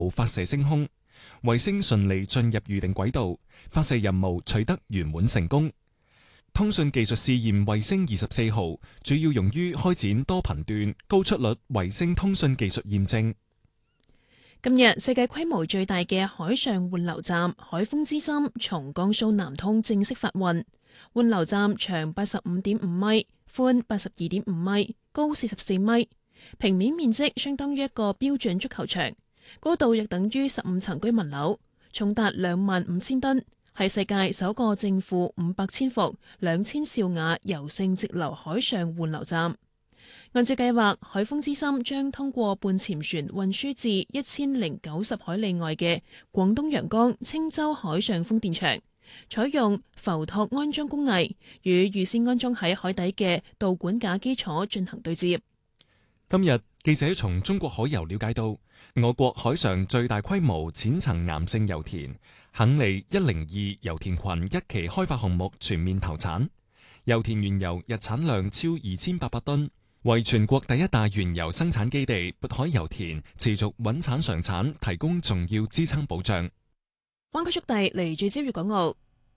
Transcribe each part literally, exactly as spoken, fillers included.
發射升空，衛星順利進入預定軌道，發射任務取得圓滿成功。通訊技術試驗衛星二十四號主要用於開展多頻段高速率衛星通訊技術驗證。 今日世界規模最大嘅海上緩流站海豐之心從江蘇南通正式發運。緩流站長八十五點五米，寬八十二點五米，高四十四米，平面面積相當於一個標準足球場，高度約等於十五層居民樓，重達兩萬五千噸，係世界首個正負五百千伏、兩千兆瓦柔性直流海上緩流站。按照計劃，海豐之心將通過半潛船運輸至一千零九十海里外嘅廣東陽江青洲海上風電場，採用浮托安裝工藝，與預先安裝喺海底嘅導管架基礎進行對接。 今日記者從中國海油了解到，我國海上最大規模淺層岩性油田肯尼一零二油田群一期開發項目全面投產，油田原油日產量超二千八百噸，為全國第一大原油生產基地渤海油田持續穩產常產提供重要支撐保障。 灣區速遞嚟自朝粵港澳。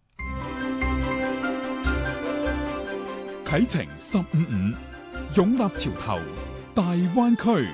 啟程十五五，擁立潮頭，大灣區。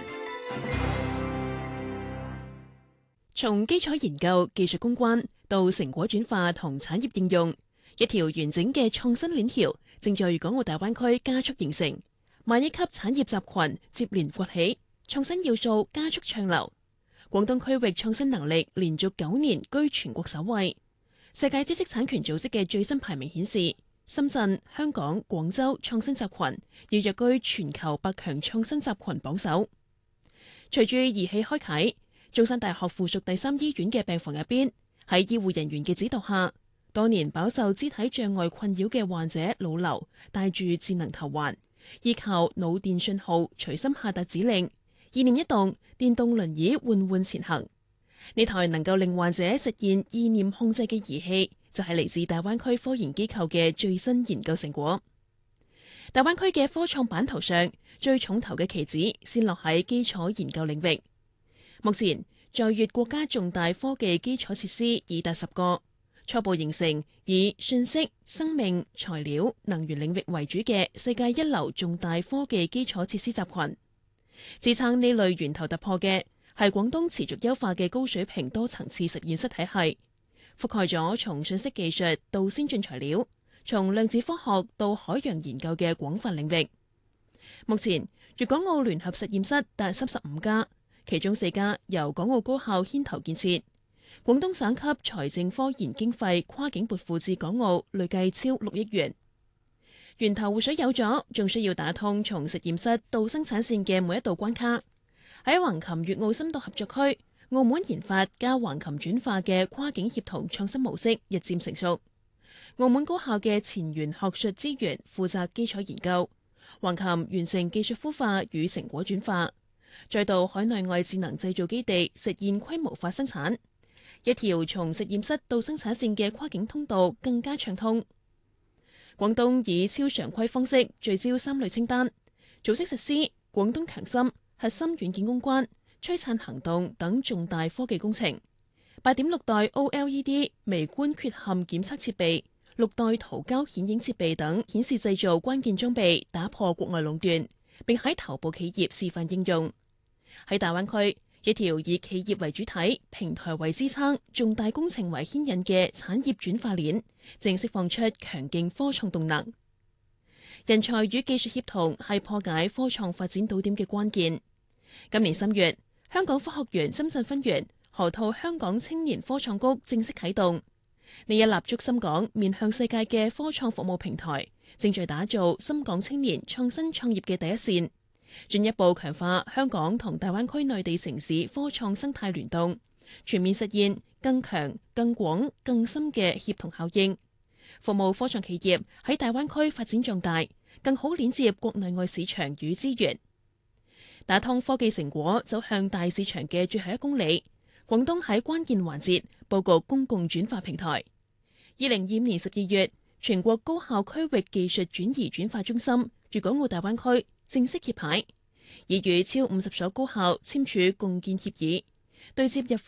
從基礎研究、技術攻關到成果轉化同產業應用，一條完整嘅創新鏈條正在粵港澳大灣區加速形成。萬億級產業集群接連崛起，創新要素加速暢流。廣東區域創新能力連續九年居全國首位。世界知識產權組織嘅最新排名顯示，深圳、香港、廣州創新集群要躍居全球百強創新集群榜首。隨住儀器開啟，中山大學附屬第三醫院嘅病房入邊，喺醫護人員嘅指導下，多年飽受肢體障礙困擾嘅患者老劉帶住智能頭環，依靠腦電信號隨心下達指令，意念一動，電動輪椅緩緩前行。呢台能夠令患者實現意念控制嘅儀器，就係嚟自大灣區科研機構嘅最新研究成果。大灣區嘅科創版圖上，最重頭嘅棋子先落喺基礎研究領域。目前在粵國家重大科技基礎設施已達十個，初步形成以信息、生命、材料、能源領域為主嘅世界一流重大科技基礎設施集群。支撐呢類源頭突破嘅係廣東持續優化嘅高水平多層次實驗室體系，覆蓋咗從信息技術到先進材料，從量子科學到海洋研究嘅廣泛領域。目前粵港澳聯合實驗室達三十五家，其中四家由港澳高校牽頭建設。廣東省級財政科研經費跨境撥付至港澳累計超六億元。源頭湖水有咗，仲需要打通從實驗室到生產線嘅每一道關卡。喺橫琴粵澳深度合作區，澳門研發加橫琴轉化嘅跨境協同創新模式日漸成熟。澳門高校嘅前沿學術資源負責基礎研究，橫琴完成技術孵化與成果轉化，再到海內外智能製造基地實現規模化生產。一條從實驗室到生產線嘅跨境通道更加暢通。廣東以超常規方式聚焦三類清單，組織實施廣東強心核心軟件攻關、璀璨行動等重大科技工程。八點六代 O L E D 微觀缺陷檢測設備、六代圖膠顯影設備等顯示製造關鍵裝備，打破國外壟斷，並喺頭部企業示範應用。喺大灣區，一條以企業為主體、平台為支撐、重大工程為牽引嘅產業轉化鏈，正釋放出強勁科創動能。人才與技術協同係破解科創發展堵點嘅關鍵。今年三月，香港科學園深圳分園河套香港青年科創谷正式啟動。呢一立足深港、面向世界嘅科創服務平台，正在打造深港青年創新創業嘅第一線，進一步強化香港同大灣區內地城市科創生態聯動，全面實現更強、更廣、更深嘅協同效應，服務科創企業喺大灣區發展壯大，更好鏈接國內外市場與資源，打通科技成果走向大市場嘅最後一公里。廣東喺關鍵環節佈局公共轉化平台。二零二五年十二月，全國高校區域技術轉移轉化中心粵港澳大灣區正式揭牌，已與超五十所高校簽署共建協議， 對接入